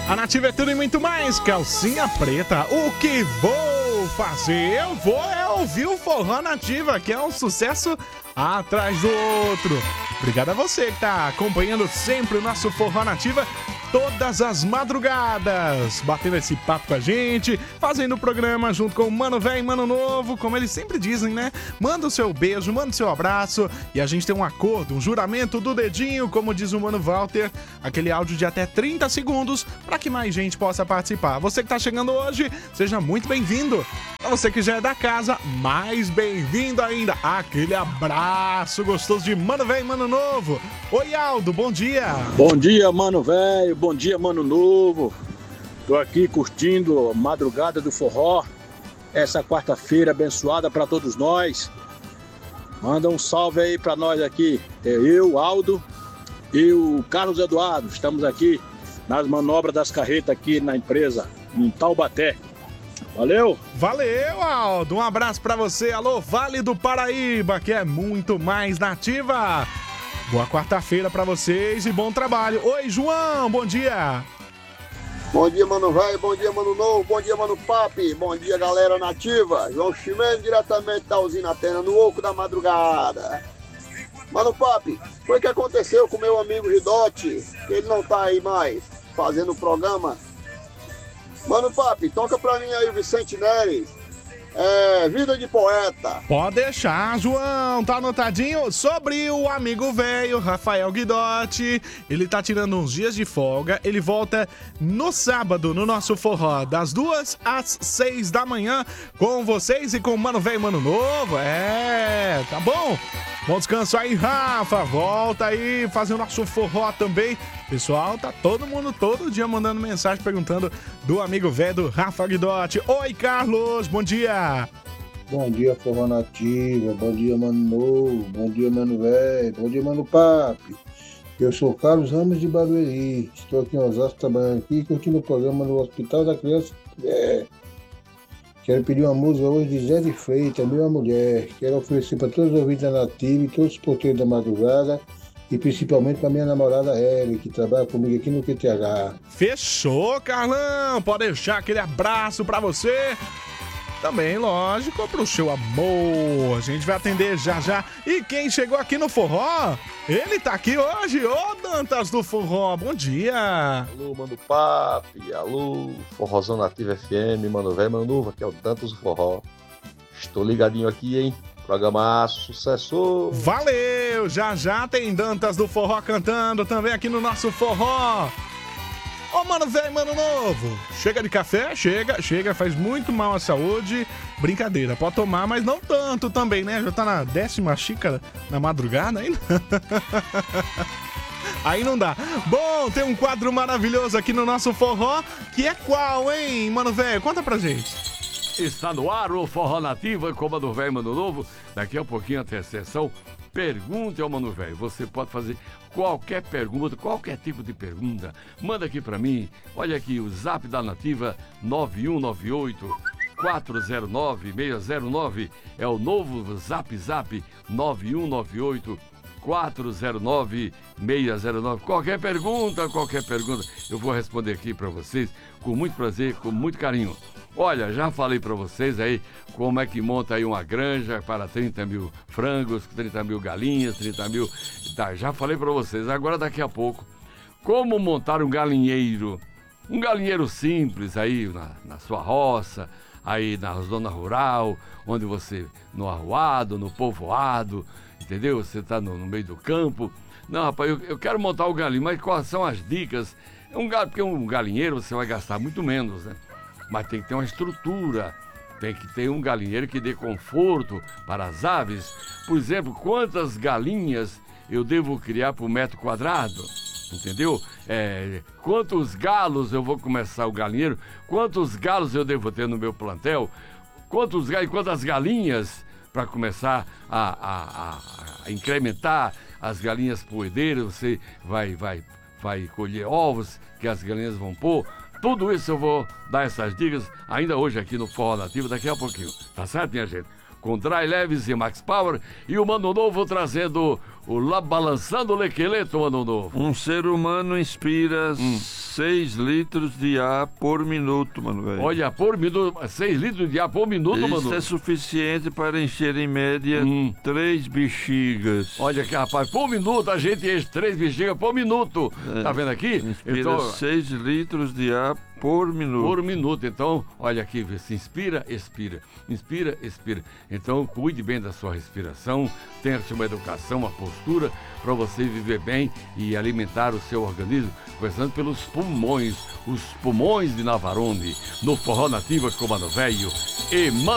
A Nativa é tudo e muito mais, calcinha preta. O que vou fazer? Eu vou ouvir o Forró Nativa, que é um sucesso atrás do outro. Obrigado a você que tá acompanhando sempre o nosso Forró Nativa todas as madrugadas, batendo esse papo com a gente, fazendo o programa junto com o Mano Velho e Mano Novo, como eles sempre dizem, né? Manda o seu beijo, manda o seu abraço e a gente tem um acordo, um juramento do dedinho, como diz o Mano Walter, aquele áudio de até 30 segundos para que mais gente possa participar. Você que tá chegando hoje, seja muito bem-vindo. Pra você que já é da casa, mais bem-vindo ainda. Aquele abraço gostoso de Mano Velho e Mano Novo. Oi, Aldo, bom dia. Bom dia, Mano Velho, bom dia, Mano Novo. Tô aqui curtindo a madrugada do forró, essa quarta-feira abençoada para todos nós. Manda um salve aí para nós aqui. Eu, Aldo e o Carlos Eduardo. Estamos aqui nas manobras das carretas aqui na empresa, em Taubaté. Valeu! Valeu, Aldo! Um abraço pra você. Alô, Vale do Paraíba, que é muito mais nativa. Boa quarta-feira pra vocês e bom trabalho. Oi, João, bom dia! Bom dia, Mano Velho, bom dia, Mano Novo, bom dia, Mano Papi, bom dia, galera nativa. João Chimeno, diretamente da usina Atena, no oco da madrugada. Mano Papi, foi o que aconteceu com meu amigo Ridote, que ele não tá aí mais fazendo o programa. Mano Papi, toca pra mim aí o Vicente Neres, Vida de Poeta. Pode deixar, João, tá anotadinho. Sobre o amigo velho, Rafael Guidotti, ele tá tirando uns dias de folga, ele volta no sábado, no nosso forró, das 2 às 6 da manhã, com vocês e com o Mano Velho e Mano Novo, tá bom? Bom descanso aí, Rafa, volta aí, fazer o nosso forró também. Pessoal, tá todo mundo todo dia mandando mensagem perguntando do amigo velho do Rafa Guidotti. Oi, Carlos, bom dia. Bom dia, Forró Nativa, bom dia, Mano Novo, bom dia, Mano Velho, bom dia, Mano Papi. Eu sou Carlos Ramos de Barueri, estou aqui em Osasco trabalhando aqui, curtindo o programa no Hospital da Criança. Quero pedir uma música hoje de Zé de Freitas, Minha Mulher. Quero oferecer para todos os ouvintes da Nativa e todos os porteiros da madrugada. E principalmente para minha namorada Hebe, que trabalha comigo aqui no QTH. Fechou, Carlão. Pode deixar aquele abraço para você. Também, lógico, pro seu amor. A gente vai atender já já. E quem chegou aqui no forró, ele tá aqui hoje. Ô, Dantas do Forró, bom dia. Alô, Mano Papi, alô, Forrozão Nativa FM, Mano Velho, Mano Novo, aqui é o Dantas do Forró. Estou ligadinho aqui, hein? Programa sucesso. Valeu, já já tem Dantas do Forró cantando também aqui no nosso forró. Ô, Mano Velho, Mano Novo, chega de café, chega, faz muito mal à saúde. Brincadeira, pode tomar, mas não tanto também, né? Já tá na 10ª xícara na madrugada ainda. Aí não dá. Bom, tem um quadro maravilhoso aqui no nosso forró, que é qual, hein, Mano Velho? Conta pra gente. Está no ar o Forró Nativa com o Mano Velho e Mano Novo. Daqui a pouquinho até a sessão Pergunte ao Mano Velho. Você pode fazer qualquer pergunta, qualquer tipo de pergunta. Manda aqui pra mim. Olha aqui o zap da Nativa 9198 409 609. É o novo zap 9198 409 609. Qualquer pergunta, eu vou responder aqui pra vocês com muito prazer, com muito carinho. Olha, já falei para vocês aí como é que monta aí uma granja para 30 mil frangos, 30 mil galinhas, 30 mil... Tá, já falei para vocês. Agora, daqui a pouco, como montar um galinheiro. Um galinheiro simples aí na sua roça, aí na zona rural, onde você, no arruado, no povoado, entendeu? Você está no meio do campo. Não, rapaz, eu quero montar o galinho, mas quais são as dicas? Porque um galinheiro você vai gastar muito menos, né? Mas tem que ter uma estrutura, tem que ter um galinheiro que dê conforto para as aves. Por exemplo, quantas galinhas eu devo criar por metro quadrado? Entendeu? Quantos galos eu vou começar o galinheiro? Quantos galos eu devo ter no meu plantel? Quantas galinhas para começar a incrementar as galinhas poedeiras? Você vai colher ovos que as galinhas vão pôr. Tudo isso eu vou dar essas dicas ainda hoje aqui no Forró Nativo, daqui a pouquinho. Tá certo, minha gente? Com Dry Leves e Max Power e o Mano Novo trazendo o Balançando o Lequeleto, Mano Novo. Um ser humano inspira 6 litros de ar por minuto, mano, velho. Olha, por minuto, 6 litros de ar por minuto, Isso mano. é suficiente para encher em média 3 bexigas. Olha aqui, rapaz, por minuto a gente enche 3 bexigas por minuto. Tá vendo aqui? Inspira Então, 6 litros de ar por minuto. por minuto. Então, olha aqui, se inspira, expira. Inspira, expira. Então, cuide bem da sua respiração, tenha uma educação, uma postura para você viver bem e alimentar o seu organismo, começando pelos pulmões, os pulmões de Navarone, no Forró Nativa com Mano Velho e